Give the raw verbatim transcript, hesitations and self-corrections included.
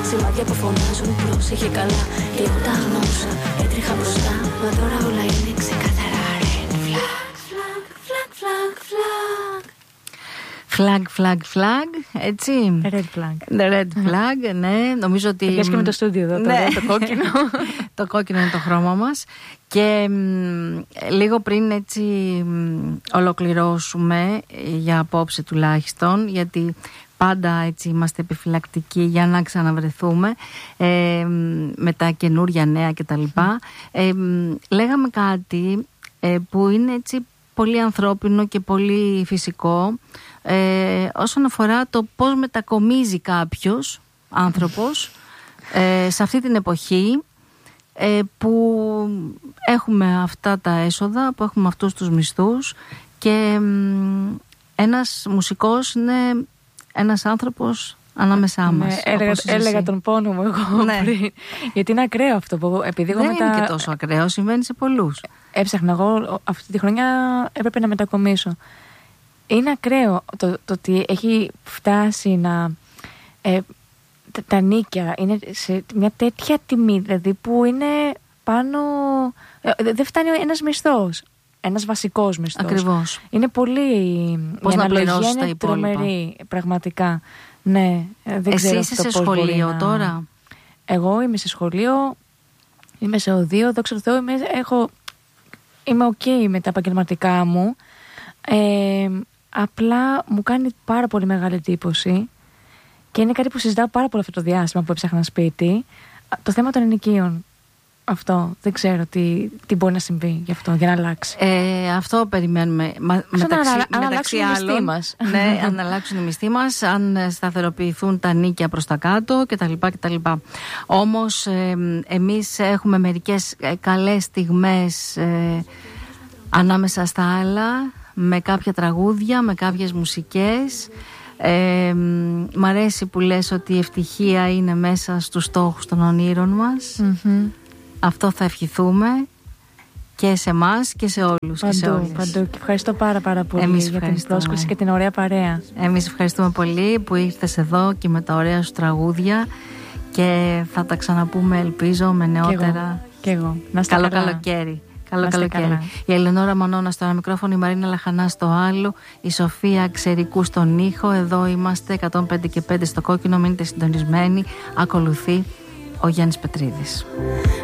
Σημάδια που φωνάζουν πρόσεχε καλά. Και εγώ τα αγνώσα, έτρεχα μπροστά. Μα τώρα όλα είναι ξεκάθαρα. Red flag, flag, flag, flag, flag. Flag, flag, flag, έτσι. Red flag. The red flag, ναι. Νομίζω ότι. Το πιάσκει με το στούντιο εδώ, ναι. το κόκκινο. Το κόκκινο είναι το χρώμα μας. Και μ, λίγο πριν έτσι μ, ολοκληρώσουμε, για απόψε τουλάχιστον, γιατί πάντα έτσι είμαστε επιφυλακτικοί για να ξαναβρεθούμε ε, με τα καινούρια νέα κτλ. Ε, λέγαμε κάτι ε, που είναι έτσι πολύ ανθρώπινο και πολύ φυσικό ε, όσον αφορά το πώς μετακομίζει κάποιος άνθρωπος ε, σε αυτή την εποχή ε, που έχουμε αυτά τα έσοδα, που έχουμε αυτούς τους μισθούς και μ, ένας μουσικός είναι ένας άνθρωπος ανάμεσά μας. Ναι, έλεγα, έλεγα τον πόνο μου εγώ ναι. πριν. Γιατί είναι ακραίο αυτό που επειδή δεν εγώ είναι μετα... και τόσο ακραίο, συμβαίνει σε πολλούς. Έψαχνα εγώ αυτή τη χρονιά, έπρεπε να μετακομίσω. Είναι ακραίο το, το ότι έχει φτάσει να ε, τα, τα νίκια είναι σε μια τέτοια τιμή, δηλαδή που είναι πάνω ε, δεν φτάνει ένας μισθός, ένας βασικός μισθός. Ακριβώς. Είναι πολύ, πώς η να αναλογία πληρώσεις είναι τα υπόλοιπα. τρομερή, πραγματικά. Ναι, δεν εσύ ξέρω είσαι αυτό σε πώς σχολείο να... τώρα? Εγώ είμαι σε σχολείο, είμαι σε οδείο, δόξα τω Θεώ, είμαι, έχω, είμαι ok με τα επαγγελματικά μου. Ε, απλά μου κάνει πάρα πολύ μεγάλη εντύπωση και είναι κάτι που συζητάω πάρα πολύ αυτό το διάστημα που έψαχνα σπίτι, το θέμα των ενοικίων. Αυτό, δεν ξέρω τι, τι μπορεί να συμβεί γι' αυτό, για να αλλάξει. Ε, αυτό περιμένουμε. Μα, μεταξύ, αν, αν μεταξύ αλλάξουν άλλων, οι μισθοί μας. Ναι, αν αλλάξουν οι μισθοί μας, αν σταθεροποιηθούν τα νίκια προς τα κάτω κτλ. κτλ. Όμως ε, εμείς έχουμε μερικές ε, καλές στιγμές ε, ανάμεσα στα άλλα, με κάποια τραγούδια, με κάποιες μουσικές. Ε, μ' αρέσει που λες ότι η ευτυχία είναι μέσα στους στόχους των ονείρων μας. Mm-hmm. Αυτό θα ευχηθούμε και σε εμάς και σε όλους. Παντού, και σε όλες. παντού. Και ευχαριστώ πάρα πάρα πολύ Εμείς για την πρόσκληση και την ωραία παρέα. Εμείς ευχαριστούμε πολύ που ήρθες εδώ και με τα ωραία σου τραγούδια και θα τα ξαναπούμε, ελπίζω, με νεότερα. Και εγώ. Να είστε καλό καλά. καλοκαίρι. Καλό καλοκαίρι. Καλά. Η Ελεονόρα Μανώνα στο ένα μικρόφωνο, η Μαρίνα Λαχανά στο άλλο, η Σοφία Ξερικού στον ήχο. Εδώ είμαστε εκατόν πέντε και πέντε στο κόκκινο. Μείνετε συντονισμένοι. Ακολουθεί ο Γιάννης Πετρίδης.